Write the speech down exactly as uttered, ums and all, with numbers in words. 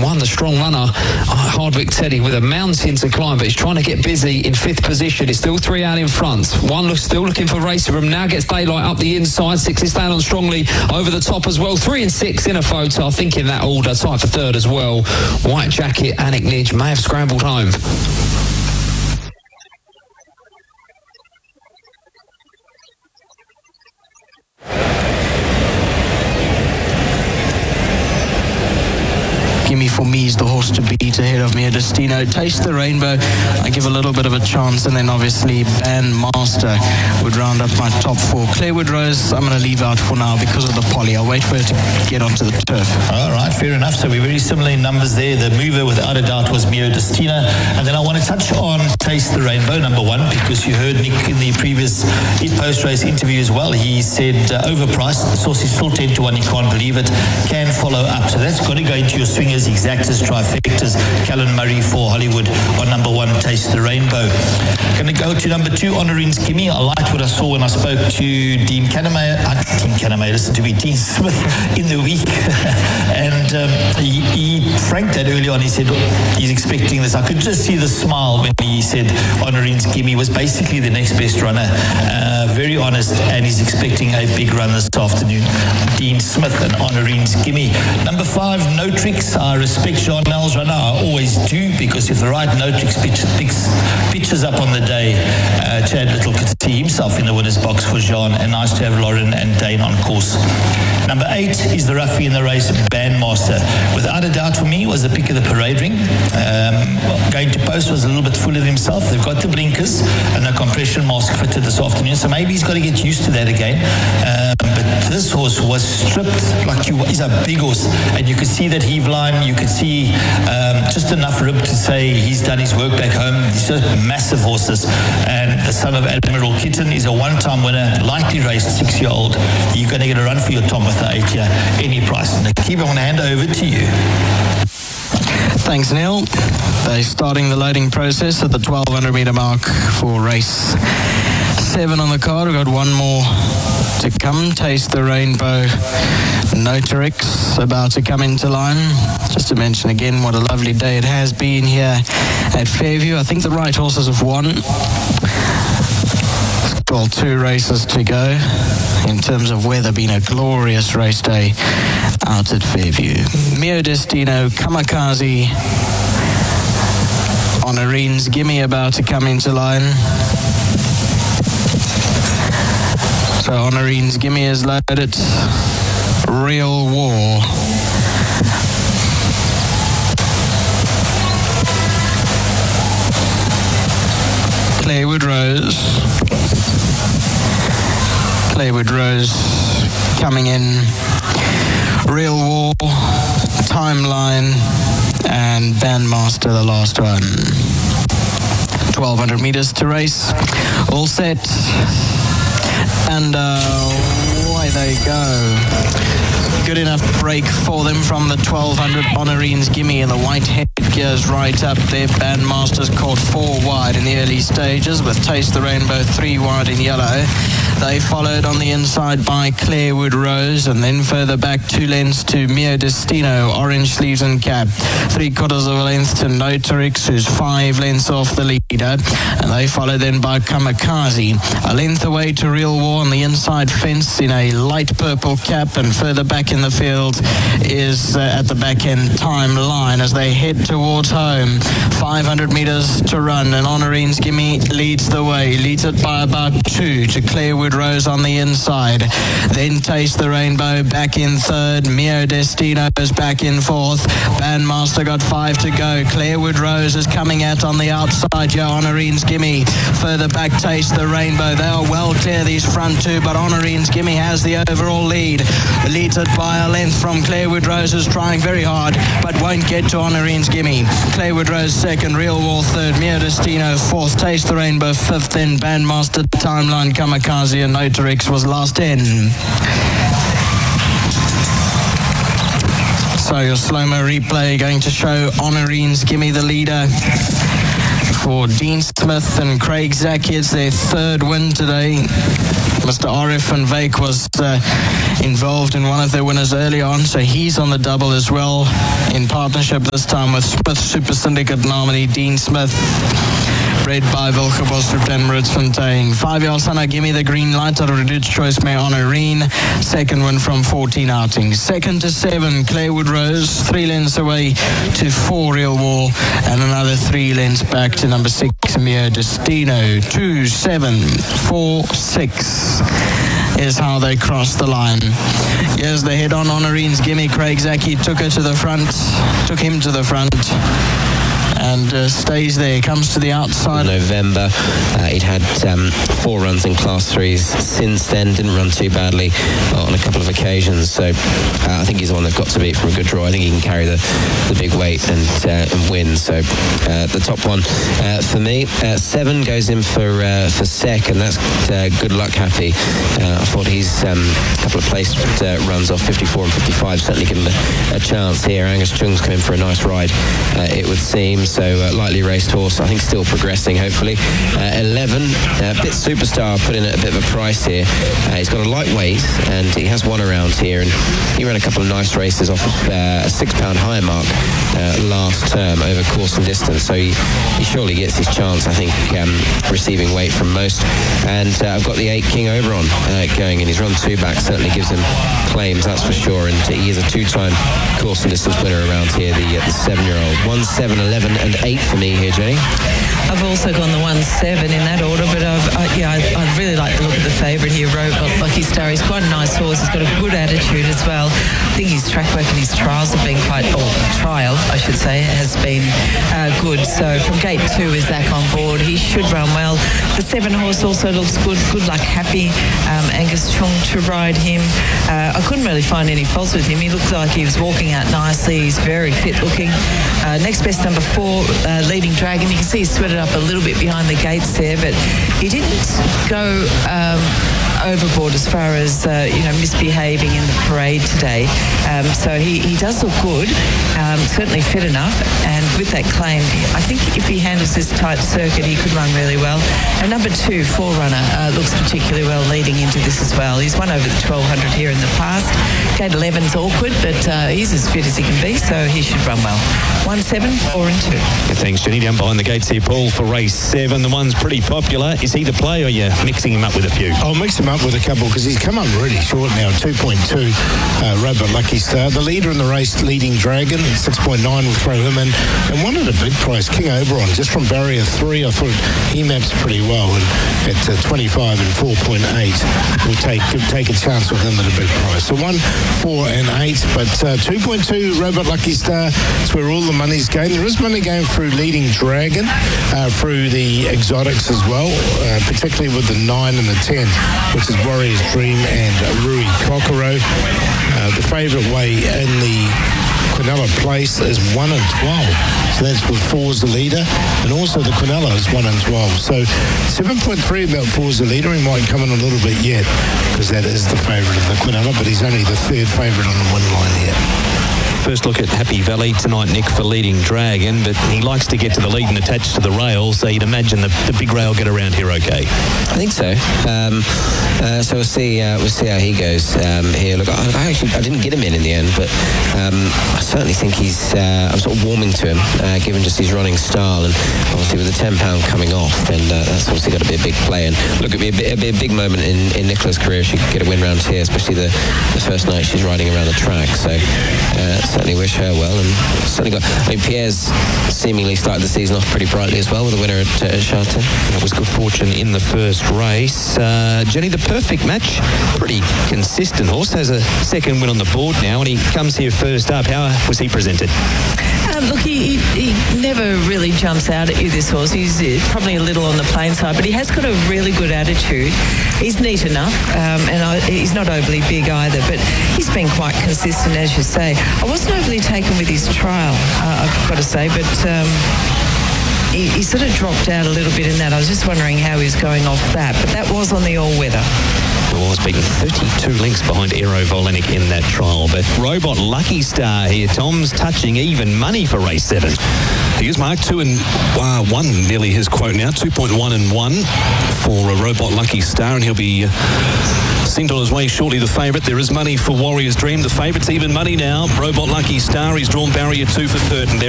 one, the strong runner, uh, Hardwick Teddy, with a mountain to climb, but he's trying to get busy in fifth position. It's still three out in front. One looks still looking for racer room. Now gets daylight up the inside. Six is down on strongly over the top as well. Three and six in a photo. I think in that order. Tight for third as well. White Jacket, Anik Nidge may have scrambled home. Gimme for me is the horse to beat ahead of Mio Destino. Taste the Rainbow, I give a little bit of a chance, and then obviously Bandmaster would round up my top four. Clairwood Rose, I'm going to leave out for now because of the poly. I'll wait for her to get onto the turf. All right, fair enough. So we're very similar in numbers there. The mover, without a doubt, was Mio Destino. And then I want to touch on Taste the Rainbow, number one, because you heard Nick in the previous post-race interview as well. He said uh, overpriced. The source is still ten to one. You can't believe it. Can follow up. So that's got to go into your swingers, exactas, trifectas. Callan Murray for Hollywood on number one, Taste the Rainbow. Going to go to number two, Honorines Gimme. I liked what I saw when I spoke to Dean Canamayer. Uh, Dean Canamayer, listen to me, Dean Smith in the week. and um, he, he franked that early on. He said he's expecting this. I could just see the smile when he said Honorines Gimme was basically the next best runner. Uh, very honest, and he's expecting a big run this afternoon. Dean Smith and Honorines Gimme. Number five, No Tricks. I respect Jean Nels runner. I always do, because if the right No Tricks pitch, picks, pitches up on the day, uh, Chad Little could see himself in the winner's box for Jean, and nice to have Lauren and Dane on course. Number eight is the roughie in the race, Bandmaster. Without a doubt for me, was the pick of the parade ring. Um, going to post was a little bit full of himself. They've got the blinkers and the compression mask fitted this afternoon, so maybe he's got to get used to that again. Um, but this horse was stripped like you. He's a big horse, and you could see that heave line. You could see um, just enough rib to say he's done his work back home. These are massive horses, and the son of Admiral Kitten is a one-time winner, lightly raced six-year-old. You're going to get a run for your Tom with the eight here, any price. And Keep, I want to hand over to you. Thanks, Neil. They're starting the loading process at the twelve hundred metre mark for race seven on the card. We've got one more to come. Taste the Rainbow, Notarix about to come into line. Just to mention again what a lovely day it has been here at Fairview. I think the right horses have won. Well, two races to go in terms of weather. Been a glorious race day out at Fairview. Mio Destino, Kamikaze, Honorines Gimme about to come into line. So Honorines Gimme is loaded. Real War. Clairwood Rose. Clairwood Rose coming in. Real War, Timeline, and Bandmaster, the last one. twelve hundred metres to race. All set. And uh, away they go. Good enough break for them from the twelve hundred. Honorines Gimme, and the white headgear's right up there. Bandmaster's caught four wide in the early stages, with Taste the Rainbow three wide in yellow. They followed on the inside by Clairwood Rose, and then further back two lengths to Mio Destino, orange sleeves and cap. Three quarters of a length to Notarix, who's five lengths off the leader, and they followed then by Kamikaze. A length away to Real War on the inside fence in a light purple cap, and further back in the field is uh, at the back end Timeline as they head towards home. five hundred metres to run, and Honorines Gimme leads the way, leads it by about two to Clairwood Rose on the inside. Then Taste the Rainbow back in third. Mio Destino is back in fourth. Bandmaster got five to go. Clairwood Rose is coming out on the outside. Yeah, Honorines Gimme. Further back, Taste the Rainbow. They are well clear, these front two, but Honorines Gimme has the overall lead. Leads it by a length from Clairwood Rose, is trying very hard, but won't get to Honorines Gimme. Clairwood Rose second, Real War third, Mio Destino fourth, Taste the Rainbow fifth, then Bandmaster, Timeline, Kamikaze, and Notarix was last in. So your slow-mo replay going to show Honorines Gimme the leader for Dean Smith and Craig Zack. It's their third win today. Mister Arif van Wyk was uh, involved in one of their winners early on, so he's on the double as well, in partnership this time with Smith Super Syndicate nominee Dean Smith, bred by Wilgebos Rupen Rootsfontein. Five-year-old Sana, give me the green light out of Reduced Choice May Honorine. Second win from fourteen outings. Second to seven, Claywood Rose. Three lengths away to four, Real Wall. And another three lengths back to number six, Mio Destino. Two, seven, four, six is how they cross the line. Here's the head-on Honorine's gimme. Craig Zaki took her to the front, took him to the front, and uh, stays there. Comes to the outside. November, uh, he'd had um, four runs in Class threes since then. Didn't run too badly uh, on a couple of occasions. So uh, I think he's the one they've got to beat from a good draw. I think he can carry the, the big weight and uh, and win. So uh, the top one uh, for me. Uh, seven goes in for uh, for second. That's uh, Good Luck Happy. Uh, I thought he's um, a couple of placed uh, runs off fifty-four and fifty-five. Certainly given a, a chance here. Angus Chung's come in for a nice ride, uh, it would seem. So uh, lightly raced horse, I think still progressing, hopefully. Uh, eleven, a uh, bit superstar, put in a, a bit of a price here. Uh, he's got a lightweight and he has won around here, and he ran a couple of nice races off of uh, a six pound higher mark uh, last term over course and distance, so he, he surely gets his chance, I think, um, receiving weight from most. And uh, I've got the eight King Oberon uh, going, and he's run two back, certainly gives him claims, that's for sure, and he is a two-time course and distance winner around here, the, uh, the seven-year-old. One, seven, eleven and eight for me here, Jenny. I've also gone the one seven in that order, but I've, I, yeah, I, I'd really like to look at the favourite here, Robot Lucky Star. He's quite a nice horse. He's got a good attitude as well. I think his track work and his trials have been quite, or trial, I should say, has been uh, good. So from gate two is Zach on board. He should run well. The seven horse also looks good. Good Luck Happy. Um, Angus Chung to ride him. Uh, I couldn't really find any faults with him. He looked like he was walking out nicely. He's very fit looking. Uh, next best, number four, uh, Leading Dragon. You can see he sweated up a little bit behind the gates there, but he didn't go um, overboard as far as uh, you know, misbehaving in the parade today. Um, so he, he does look good, um, certainly fit enough, and with that claim, I think if he handles this tight circuit, he could run really well. And number two, Forerunner, uh, looks particularly well leading into this as well. He's won over the twelve hundred here in the past. Gate eleven's awkward, but uh, he's as fit as he can be, so he should run well. One, seven, four and two. Thanks, Jenny. Down behind the gates here, Paul, for race seven. The one's pretty popular. Is he the play, or are you mixing him up with a few? I'll mix him up with a couple because he's come up really short now. two point two, uh, Robot Lucky Star. The leader in the race, Leading Dragon, six point nine will throw him in. And one at a big price, King Oberon, just from barrier three. I thought he maps pretty well. And at uh, twenty-five and four point eight, we'll take take a chance with him at a big price. So one, four and eight, but uh, two point two, Robot Lucky Star, it's where all the money's going. There is money going through Leading Dragon, uh, through the exotics as well, uh, particularly with the nine and the ten, which is Warrior's Dream and uh, Rui Kokoro. Uh, the favourite way in the Quinella place is one and twelve. So that's with four's the leader, and also the Quinella is one and twelve. So seven point three about four's the leader. He might come in a little bit yet, because that is the favourite of the Quinella, but he's only the third favourite on the win line here. First look at Happy Valley tonight, Nick, for Leading Dragon, but he likes to get to the lead and attach to the rail, so you'd imagine the, the big rail get around here okay. I think so. Um, uh, so we'll see. Uh, we'll see how he goes um, here. Look, I, I actually I didn't get him in in the end, but um, I certainly think he's. Uh, I'm sort of warming to him, uh, given just his running style, and obviously with the ten pound coming off, and uh, that's obviously got to be a big play. And look, it'd be a, bit, it'd be a big moment in, in Nicola's career if she could get a win round here, especially the, the first night she's riding around the track. So. Uh, certainly wish her well, and certainly got. I mean, Pierre's seemingly started the season off pretty brightly as well with a winner at uh, Charlton. That was good fortune in the first race. Uh, Jenny, the perfect match, pretty consistent horse, has a second win on the board now, and he comes here first up. How was he presented? Um, look, he, he, he never really jumps out at you, this horse. He's uh, probably a little on the plain side, but he has got a really good attitude. He's neat enough, um, and I, he's not overly big either, but he's been quite consistent, as you say. I wasn't overly taken with his trial, uh, I've got to say, but um, he, he sort of dropped out a little bit in that. I was just wondering how he was going off that, but that was on the all-weather. Well, was beaten thirty-two lengths behind Aero Volenic in that trial. But Robot Lucky Star here. Tom's touching even money for race seven. figures. Mark, two and uh, one, nearly his quote now. two point one and one for a Robot Lucky Star, and he'll be uh, sent on his way shortly, the favourite. There is money for Warrior's Dream. The favourite's even money now. Robot Lucky Star, he's drawn barrier two for Curtin. There